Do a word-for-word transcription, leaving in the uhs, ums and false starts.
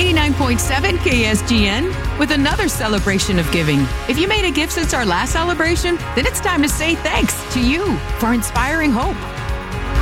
ninety-nine point seven K S G N with another celebration of giving. If you made a gift since our last celebration, then it's time to say thanks to you for inspiring hope.